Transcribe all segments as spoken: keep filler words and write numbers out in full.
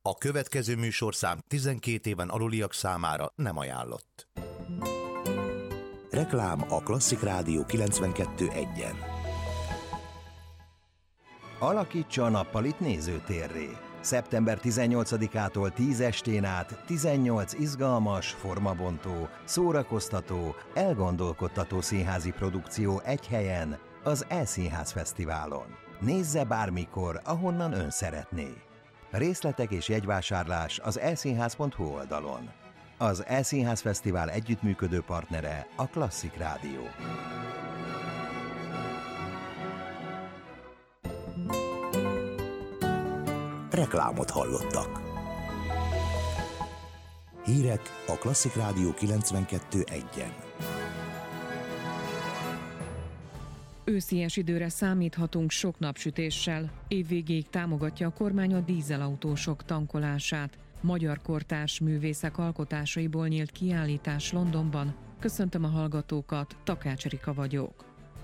A következő műsorszám tizenkét éven aluliak számára nem ajánlott. Reklám a Klasszik Rádió kilencvenkettő egyen. Alakítsa a nappalit nézőtérré. szeptember tizennyolcadikától tíz estén át tizennyolc izgalmas, formabontó, szórakoztató, elgondolkodtató színházi produkció egy helyen, az E-Színház Fesztiválon. Nézze bármikor, ahonnan ön szeretné. Részletek és jegyvásárlás az e színház pont hu oldalon. Az E-Színház Fesztivál együttműködő partnere a Klasszik Rádió. Reklámot hallottak. Hírek a Klasszik Rádió kilencvenkettő egyen. Őszies időre számíthatunk sok napsütéssel. Évvégéig támogatja a kormány a dízelautósok tankolását. Magyar kortárs művészek alkotásaiból nyílt kiállítás Londonban. Köszöntöm a hallgatókat, Takács Erika vagyok.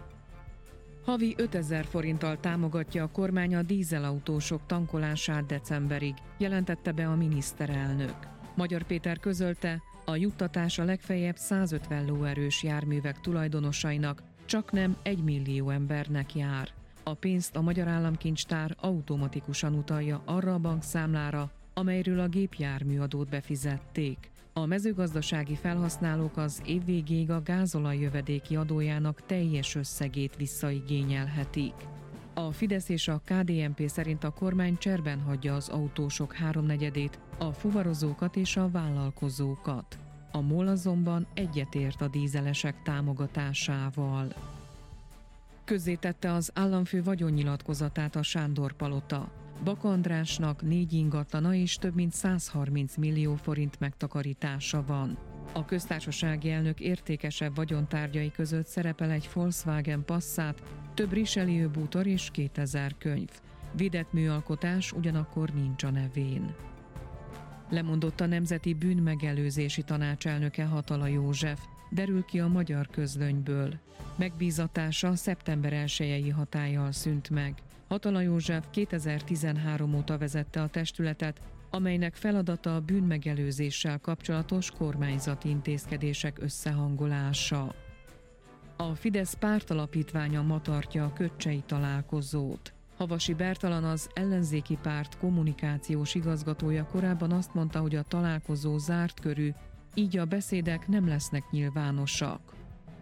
Havi ötezer forinttal támogatja a kormány a dízelautósok tankolását decemberig, jelentette be a miniszterelnök. Magyar Péter közölte, a juttatás a legfeljebb százötven lóerős járművek tulajdonosainak, csaknem egy millió embernek jár. A pénzt a Magyar Államkincstár automatikusan utalja arra a bankszámlára, amelyről a gépjárműadót befizették. A mezőgazdasági felhasználók az év végéig a gázolaj jövedéki adójának teljes összegét visszaigényelhetik. A Fidesz és a ká dé en pé szerint a kormány cserben hagyja az autósok háromnegyedét, a fuvarozókat és a vállalkozókat. A MOL azonban egyetért a dízelesek támogatásával. Közzétette az államfő vagyonnyilatkozatát a Sándor-palota. Baka Andrásnak négy ingatlana és több mint százharminc millió forint megtakarítása van. A köztársasági elnök értékesebb vagyontárgyai között szerepel egy Volkswagen Passat, több Richelieu bútor és kétezer könyv. Védett műalkotás ugyanakkor nincs a nevén. Lemondott a Nemzeti Bűnmegelőzési Tanács elnöke, Hatala József, derül ki a Magyar Közlönyből. Megbízatása szeptember elsejei hatállyal szűnt meg. Hatala József kétezer-tizenhárom óta vezette a testületet, amelynek feladata a bűnmegelőzéssel kapcsolatos kormányzati intézkedések összehangolása. A Fidesz pártalapítványa ma tartja a kötcsei találkozót. Havasi Bertalan, az ellenzéki párt kommunikációs igazgatója korábban azt mondta, hogy a találkozó zárt körű, így a beszédek nem lesznek nyilvánosak.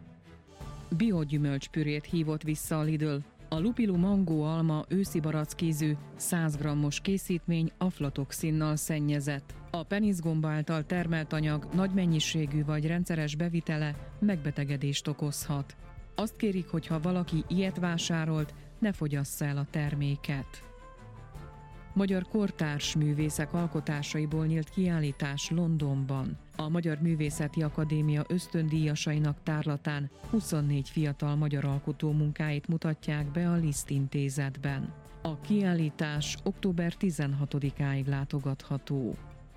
Biogyümölcspürét hívott vissza a Lidl. A Lupilu Mango Alma őszi barackízű száz grammos készítmény aflatoxinnal szennyezett. A peniszgomba által termelt anyag nagy mennyiségű vagy rendszeres bevitele megbetegedést okozhat. Azt kérik, hogy ha valaki ilyet vásárolt, ne fogyassza el a terméket. Magyar kortárs művészek alkotásaiból nyílt kiállítás Londonban. A Magyar Művészeti Akadémia ösztöndíjasainak tárlatán huszonnégy fiatal magyar alkotó munkáit mutatják be a Liszt Intézetben. A kiállítás október tizenhatodikáig látogatható.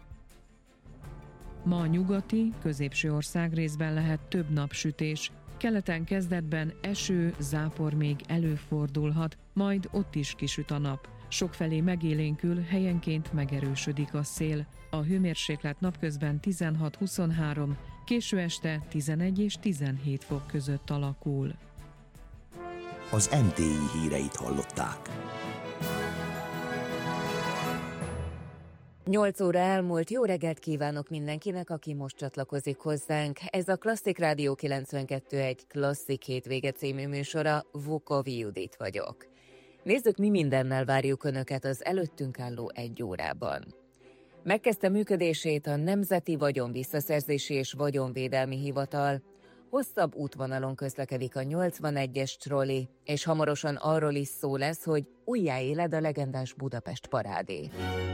Ma a nyugati, középső országrészben lehet több napsütés, keleten kezdetben eső, zápor még előfordulhat, majd ott is kisüt a nap. Sokfelé megélénkül, helyenként megerősödik a szél. A hőmérséklet napközben tizenhat-huszonhárom, késő este tizenegy és tizenhét fok között alakul. Az em té i híreit hallották. nyolc óra elmúlt, jó reggelt kívánok mindenkinek, aki most csatlakozik hozzánk. Ez a Klasszik Rádió kilencvenkettő egy Klasszik hétvége című műsora, Vukovi Judit vagyok. Nézzük, mi mindennel várjuk Önöket az előttünk álló egy órában. Megkezdte működését a Nemzeti Vagyonvisszaszerzési és Vagyonvédelmi Hivatal, hosszabb útvonalon közlekedik a nyolcvanegyes trolli, és hamarosan arról is szó lesz, hogy újjáéled a legendás Budapest parádé.